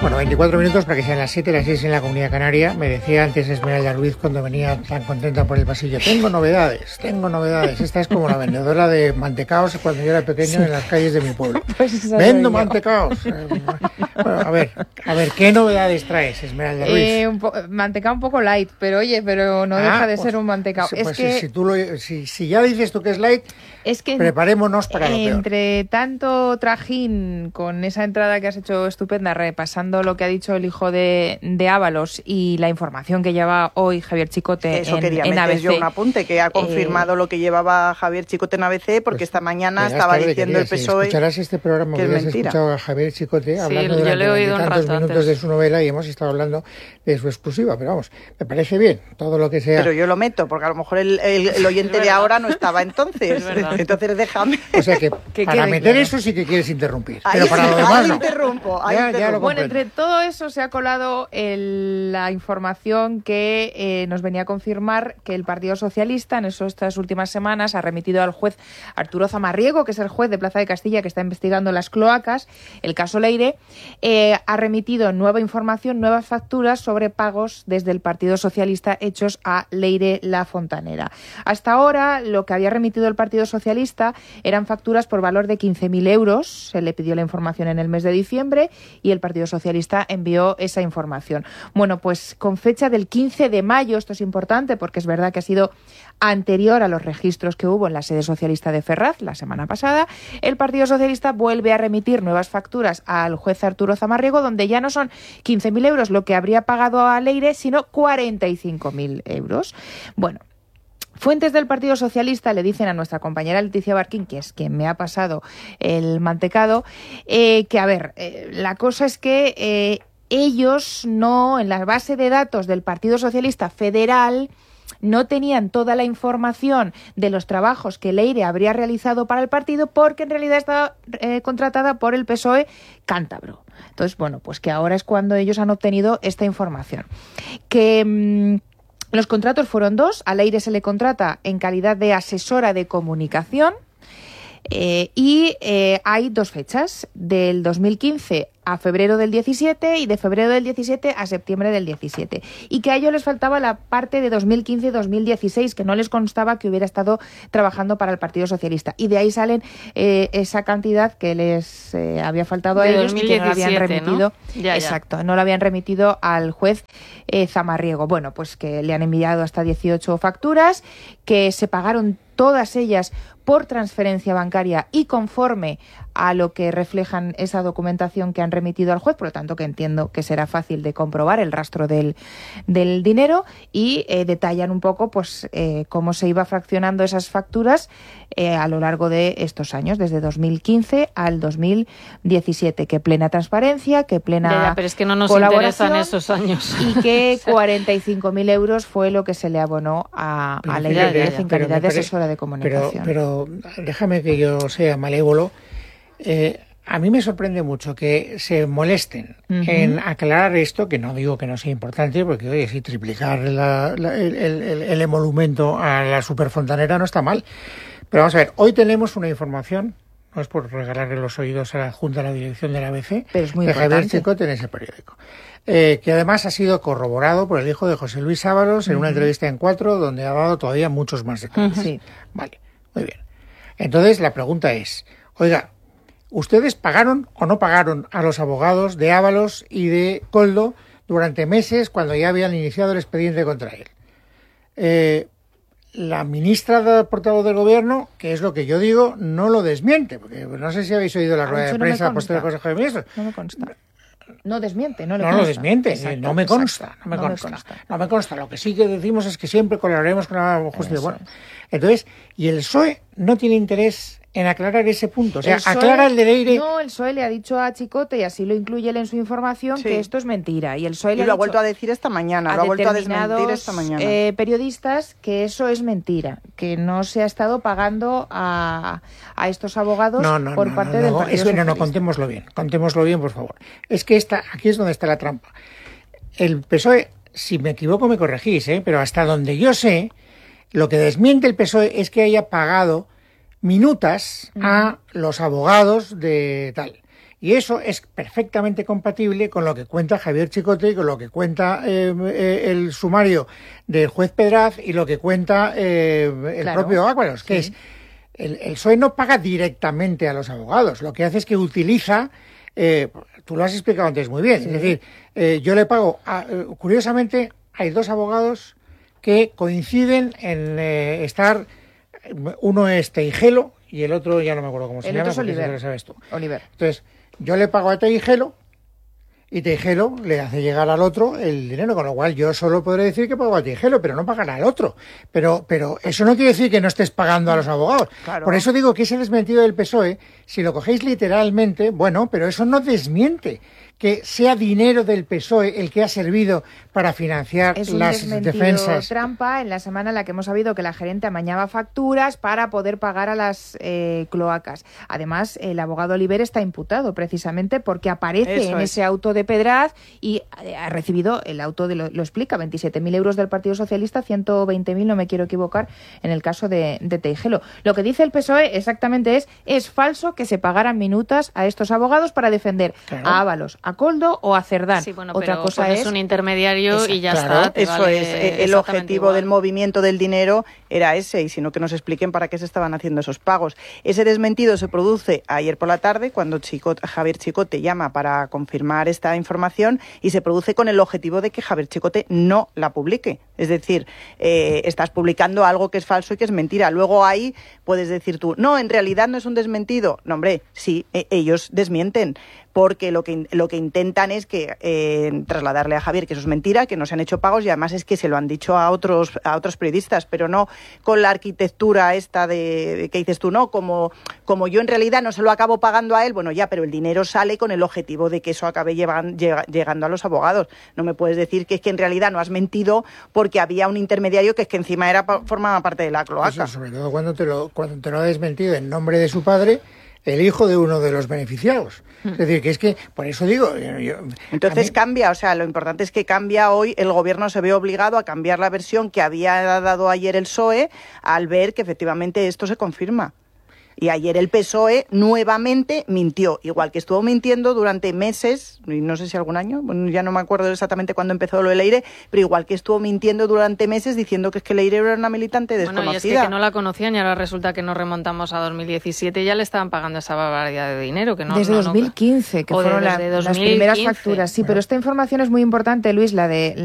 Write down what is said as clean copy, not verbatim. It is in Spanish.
Bueno, 24 minutos para que sean las 7, las 6 en la Comunidad Canaria. Me decía antes Esmeralda Ruiz cuando venía tan contenta por el pasillo: tengo novedades. Esta es como la vendedora de mantecaos cuando yo era pequeño en las calles de mi pueblo. Pues vendo mantecaos. Bueno, a ver, ¿qué novedades traes, Esmeralda Ruiz? Mantecao un poco light, pero no deja de ser un mantecao. Pues si ya dices tú que es light, preparémonos para lo peor. Entre tanto trajín con esa entrada que has hecho estupenda, repasando lo que ha dicho el hijo de Ábalos y la información que lleva hoy Javier Chicote en ABC. Yo un apunte que ha confirmado lo que llevaba Javier Chicote en ABC, porque esta mañana estaba diciendo el PSOE. Si escucharás este programa, que has escuchado a Javier Chicote hablando durante tantos minutos antes de su novela, y hemos estado hablando de su exclusiva, pero vamos, me parece bien todo lo que sea. Pero yo lo meto, porque a lo mejor el oyente de ahora no estaba entonces. Entonces déjame. O sea que para meter claro. Eso sí que quieres interrumpir. Pero para lo demás no. Interrumpo. Bueno, entre todo eso se ha colado la información que nos venía a confirmar que el Partido Socialista en estas últimas semanas ha remitido al juez Arturo Zamarriego, que es el juez de Plaza de Castilla que está investigando las cloacas, el caso Leire, ha remitido nueva información, nuevas facturas sobre pagos desde el Partido Socialista hechos a Leire La Fontanera. Hasta ahora lo que había remitido el Partido Socialista eran facturas por valor de 15.000 euros. Se le pidió la información en el mes de diciembre y el Partido Socialista envió esa información. Bueno, pues con fecha del 15 de mayo, esto es importante porque es verdad que ha sido anterior a los registros que hubo en la sede socialista de Ferraz la semana pasada, el Partido Socialista vuelve a remitir nuevas facturas al juez Arturo Zamarriego, donde ya no son 15.000 euros lo que habría pagado a Leire, sino 45.000 euros. Bueno, fuentes del Partido Socialista le dicen a nuestra compañera Leticia Barquín, que es quien me ha pasado el mantecado, la cosa es que ellos no, en la base de datos del Partido Socialista Federal, no tenían toda la información de los trabajos que Leire habría realizado para el partido, porque en realidad estaba contratada por el PSOE cántabro. Entonces, bueno, pues que ahora es cuando ellos han obtenido esta información. Los contratos fueron dos. A Leire se le contrata en calidad de asesora de comunicación y hay dos fechas, del 2015 a febrero del 17 y de febrero del 17 a septiembre del 17. Y que a ellos les faltaba la parte de 2015 y 2016, que no les constaba que hubiera estado trabajando para el Partido Socialista. Y de ahí salen esa cantidad que les había faltado a ellos 2017, y que no lo habían remitido. ¿No? Ya. Exacto, no lo habían remitido al juez Zamarriego. Bueno, pues que le han enviado hasta 18 facturas, que se pagaron todas ellas por transferencia bancaria y conforme a lo que reflejan esa documentación que han remitido al juez, por lo tanto que entiendo que será fácil de comprobar el rastro del dinero, y detallan un poco pues cómo se iba fraccionando esas facturas a lo largo de estos años, desde 2015 al 2017, que plena transparencia, que plena pero es que no nos colaboración, interesan esos años. Y que 45.000 euros fue lo que se le abonó a Leire Díaz en calidad de asesora de comunicación. Pero déjame que yo sea malévolo. A mí me sorprende mucho que se molesten en aclarar esto, que no digo que no sea importante, porque oye, si triplicar el emolumento a la superfontanera no está mal. Pero vamos a ver, hoy tenemos una información, no es por regalarle los oídos a la Junta de la Dirección de la ABC, pero es muy de importante. Javier Chicote en ese periódico, que además ha sido corroborado por el hijo de José Luis Ábalos en una entrevista en 4, donde ha dado todavía muchos más detalles. Sí. Vale, muy bien. Entonces la pregunta es, oiga, ¿ustedes pagaron o no pagaron a los abogados de Ábalos y de Koldo durante meses cuando ya habían iniciado el expediente contra él? La ministra portavoz del Gobierno, que es lo que yo digo, no lo desmiente, porque no sé si habéis oído la rueda de prensa posterior del Consejo de Ministros. No me consta. No desmiente, no le no consta. lo desmiente, Exacto, no me consta, exacto. No me consta. Lo que sí que decimos es que siempre colaboraremos con la justicia. Bueno, entonces, y el PSOE no tiene interés en aclarar ese punto, o sea, aclara el de Leire. No, el PSOE le ha dicho a Chicote, y así lo incluye él en su información, que esto es mentira. Y el PSOE lo ha vuelto a decir esta mañana, lo ha vuelto a desmentir esta mañana. Periodistas, que eso es mentira, que no se ha estado pagando a estos abogados por parte del Partido Socialista. No, contémoslo bien, por favor. Es que aquí es donde está la trampa. El PSOE, si me equivoco me corregís, pero hasta donde yo sé, lo que desmiente el PSOE es que haya pagado minutas a los abogados de tal. Y eso es perfectamente compatible con lo que cuenta Javier Chicote y con lo que cuenta el sumario del juez Pedraz y lo que cuenta el propio Ábalos, que es el PSOE no paga directamente a los abogados, lo que hace es que utiliza, tú lo has explicado antes muy bien, es decir, yo le pago, curiosamente hay 2 abogados que coinciden en estar, uno es Teijelo y el otro ya no me acuerdo cómo se llama. El otro es Oliver. Lo sabes tú. Oliver. Entonces, yo le pago a Teijelo y Teijelo le hace llegar al otro el dinero, con lo cual yo solo podré decir que pago a Teijelo, pero no pagará al otro. Pero eso no quiere decir que no estés pagando a los abogados. Claro. Por eso digo que ese desmentido del PSOE, si lo cogéis literalmente, bueno, pero eso no desmiente que sea dinero del PSOE el que ha servido para financiar las defensas. Es trampa en la semana en la que hemos sabido que la gerente amañaba facturas para poder pagar a las cloacas. Además, el abogado Oliver está imputado precisamente porque aparece en ese auto de Pedraz y ha recibido el auto, lo explica, 27.000 euros del Partido Socialista, 120.000, no me quiero equivocar, en el caso de Teijelo. Lo que dice el PSOE exactamente es falso que se pagaran minutas a estos abogados para defender a Ábalos, a Koldo o a Cerdán. Sí, bueno, otra pero cosa es un intermediario y ya está. Eso vale, es el objetivo del movimiento del dinero era ese, y si no que nos expliquen para qué se estaban haciendo esos pagos. Ese desmentido se produce ayer por la tarde cuando Javier Chicote llama para confirmar esta información y se produce con el objetivo de que Javier Chicote no la publique. Es decir, estás publicando algo que es falso y que es mentira. Luego ahí puedes decir tú, no, en realidad no es un desmentido. No, hombre, sí, ellos desmienten, porque lo que intentan es que trasladarle a Javier que eso es mentira, que no se han hecho pagos, y además es que se lo han dicho a otros periodistas, pero no con la arquitectura esta de que dices tú, no, como yo en realidad no se lo acabo pagando a él, bueno ya, pero el dinero sale con el objetivo de que eso acabe llegando a los abogados. No me puedes decir que es que en realidad no has mentido porque había un intermediario que es que encima formaba parte de la cloaca. Eso, sobre todo cuando te lo ha desmentido en nombre de su padre, el hijo de uno de los beneficiados. Es decir, que es que, por eso digo... Entonces cambia, o sea, lo importante es que cambia hoy, el gobierno se ve obligado a cambiar la versión que había dado ayer el PSOE al ver que efectivamente esto se confirma. Y ayer el PSOE nuevamente mintió, igual que estuvo mintiendo durante meses, y no sé si algún año, bueno, ya no me acuerdo exactamente cuándo empezó lo de Leire, pero igual que estuvo mintiendo durante meses diciendo que es que Leire era una militante desconocida. Bueno, y es que no la conocían y ahora resulta que nos remontamos a 2017 y ya le estaban pagando esa barbaridad de dinero. Que no, desde 2015, que fueron las primeras facturas. Sí, pero esta información es muy importante, Luis, la de